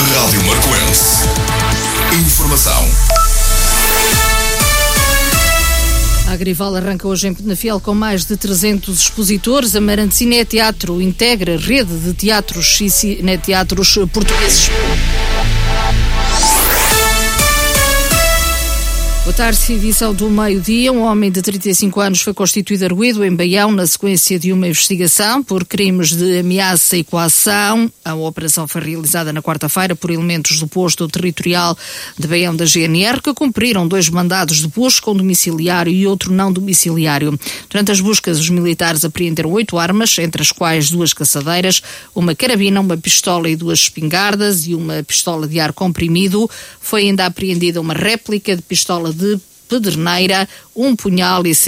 Rádio Marcoense. Informação. A Agrival arranca hoje em Penafiel com mais de 300 expositores. Amarante Ciné Teatro integra rede de teatros e cineteatros portugueses. Boa tarde, edição do meio-dia. Um homem de 35 anos foi constituído arguido em Baião na sequência de uma investigação por crimes de ameaça e coação. A operação foi realizada na quarta-feira por elementos do posto territorial de Baião da GNR, que cumpriram 2 mandados de busca, um domiciliário e outro não domiciliário. Durante as buscas, os militares apreenderam 8 armas, entre as quais 2 caçadeiras, uma carabina, uma pistola e 2 espingardas e uma pistola de ar comprimido. Foi ainda apreendida uma réplica de pistola de pederneira, um punhal e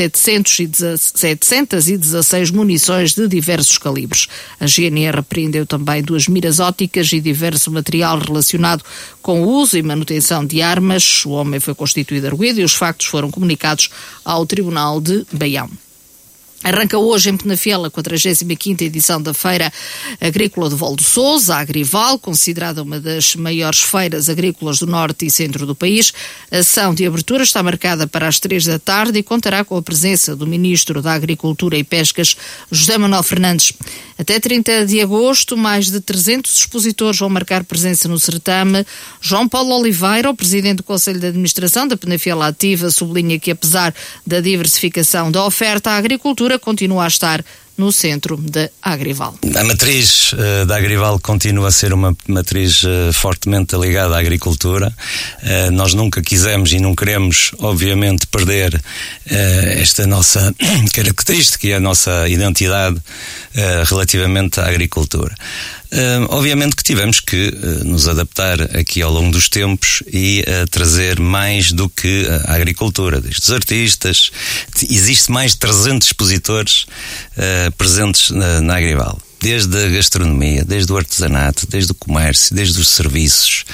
716 munições de diversos calibres. A GNR apreendeu também 2 miras ópticas e diverso material relacionado com o uso e manutenção de armas. O homem foi constituído arguido e os factos foram comunicados ao Tribunal de Baião. Arranca hoje em Penafiel a 45ª edição da Feira Agrícola de Val do Sousa, a Agrival, considerada uma das maiores feiras agrícolas do norte e centro do país. A ação de abertura está marcada para as 3 da tarde e contará com a presença do Ministro da Agricultura e Pescas, José Manuel Fernandes. Até 30 de agosto, mais de 300 expositores vão marcar presença no certame. João Paulo Oliveira, o Presidente do Conselho de Administração da Penafiel Ativa, sublinha que, apesar da diversificação da oferta, a agricultura continua a estar no centro da Agrival. A matriz da Agrival continua a ser uma matriz fortemente ligada à agricultura. Nós nunca quisemos e não queremos, obviamente, perder esta nossa característica e a nossa identidade relativamente à agricultura. Obviamente que tivemos que nos adaptar aqui ao longo dos tempos e trazer mais do que a agricultura, desde os artistas. Existe mais de 300 expositores presentes na Agrival. Desde a gastronomia, desde o artesanato, desde o comércio, desde os serviços,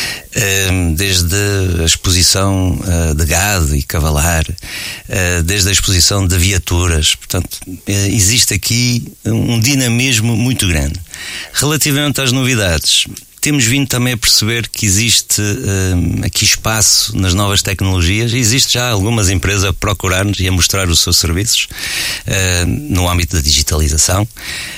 desde a exposição de gado e cavalar, desde a exposição de viaturas. Portanto, existe aqui um dinamismo muito grande. Relativamente às novidades, temos vindo também a perceber que existe aqui espaço nas novas tecnologias. Existe já algumas empresas a procurar-nos e a mostrar os seus serviços no âmbito da digitalização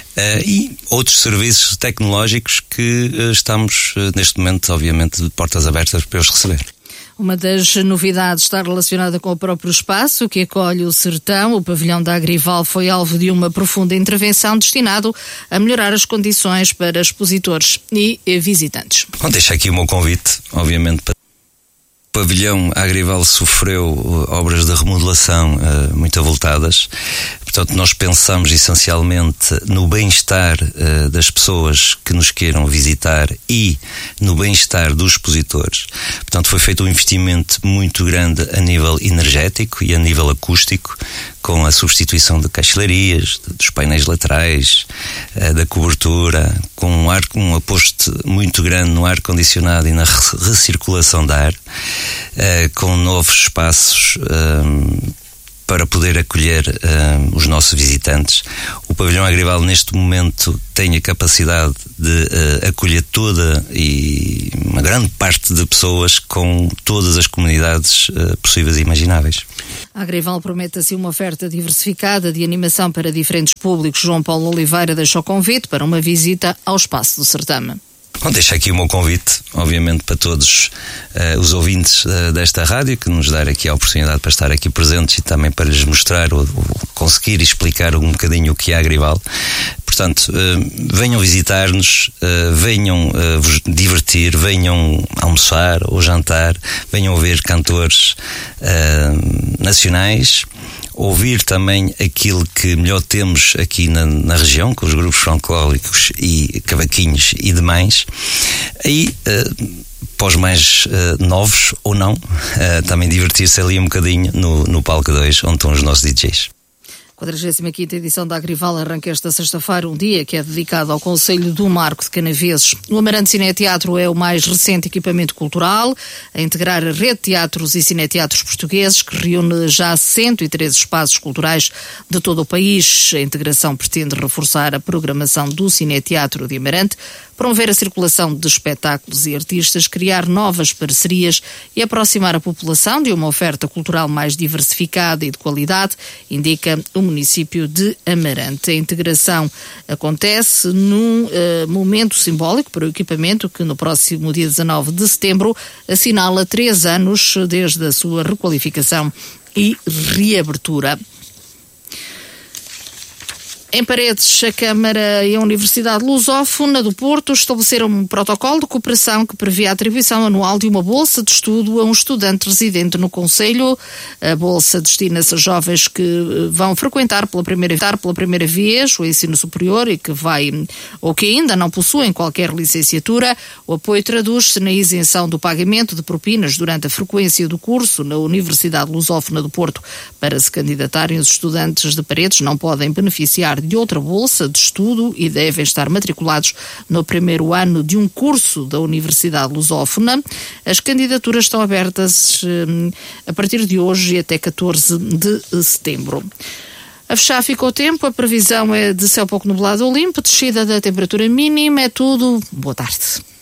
e outros serviços tecnológicos que estamos neste momento, obviamente, de portas abertas para os receber. Uma das novidades está relacionada com o próprio espaço que acolhe o sertão. O pavilhão da Agrival foi alvo de uma profunda intervenção destinado a melhorar as condições para expositores e visitantes. Bom, deixo aqui o meu convite, obviamente, para o pavilhão Agrival sofreu obras de remodelação muito avultadas. Portanto, nós pensamos essencialmente no bem-estar das pessoas que nos queiram visitar e no bem-estar dos expositores. Portanto, foi feito um investimento muito grande a nível energético e a nível acústico, com a substituição de caixilarias, dos painéis laterais, da cobertura, com um aposto muito grande no ar-condicionado e na recirculação de ar, com novos espaços para poder acolher os nossos visitantes. O pavilhão Agrival neste momento tem a capacidade de acolher toda e uma grande parte de pessoas com todas as comunidades possíveis e imagináveis. A Agrival promete assim uma oferta diversificada de animação para diferentes públicos. João Paulo Oliveira deixa o convite para uma visita ao espaço do certame. Bom, deixo aqui o meu convite, obviamente, para todos os ouvintes desta rádio, que nos dá aqui a oportunidade para estar aqui presentes e também para lhes mostrar ou conseguir explicar um bocadinho o que é a Agrival. Portanto, venham visitar-nos, venham vos divertir, venham almoçar ou jantar, venham ver cantores nacionais, ouvir também aquilo que melhor temos aqui na região, com os grupos folclóricos e cavaquinhos e demais. Aí, para os mais novos ou não, também divertir-se ali um bocadinho no palco 2, onde estão os nossos DJs. A 45ª edição da Agrival arranca esta sexta-feira, um dia que é dedicado ao Concelho do Marco de Canaveses. O Amarante Cineteatro é o mais recente equipamento cultural a integrar a rede de teatros e cineteatros portugueses, que reúne já 113 espaços culturais de todo o país. A integração pretende reforçar a programação do Cineteatro de Amarante, promover a circulação de espetáculos e artistas, criar novas parcerias e aproximar a população de uma oferta cultural mais diversificada e de qualidade, indica o município de Amarante. A integração acontece num momento simbólico para o equipamento que no próximo dia 19 de setembro assinala 3 anos desde a sua requalificação e reabertura. Em Paredes, a Câmara e a Universidade Lusófona do Porto estabeleceram um protocolo de cooperação que prevê a atribuição anual de uma bolsa de estudo a um estudante residente no concelho. A bolsa destina-se a jovens que vão frequentar pela primeira vez o ensino superior e que ainda não possuem qualquer licenciatura. O apoio traduz-se na isenção do pagamento de propinas durante a frequência do curso na Universidade Lusófona do Porto. Para se candidatarem, os estudantes de Paredes não podem beneficiar de outra bolsa de estudo e devem estar matriculados no primeiro ano de um curso da Universidade Lusófona. As candidaturas estão abertas a partir de hoje e até 14 de setembro. A fechar fica o tempo, a previsão é de céu pouco nublado ou limpo, descida da temperatura mínima, é tudo. Boa tarde.